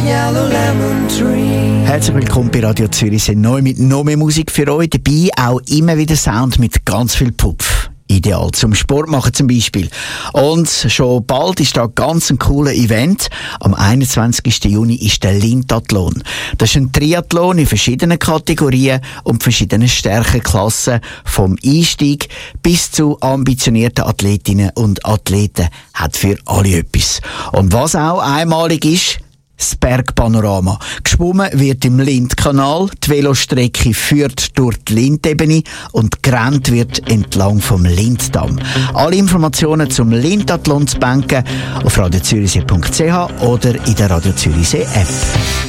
yellow lemon tree. Herzlich willkommen bei Radio Zürichsee neu mit noch mehr Musik für euch. Dabei auch immer wieder Sound mit ganz viel Pupf. Ideal zum Sport machen zum Beispiel. Und schon bald ist da ganz ein cooler Event. Am 21. Juni ist der Lintathlon. Das ist ein Triathlon in verschiedenen Kategorien und verschiedenen Stärkeklassen. Vom Einstieg bis zu ambitionierten Athletinnen und Athleten hat für alle etwas. Und was auch einmalig ist, das Bergpanorama. Geschwommen wird im Lindkanal, die Velostrecke führt durch die Lindebene und gerannt wird entlang vom Linddamm. Alle Informationen zum Lintathlon zu banken auf radiozürichsee.ch oder in der Radio Zürichsee App.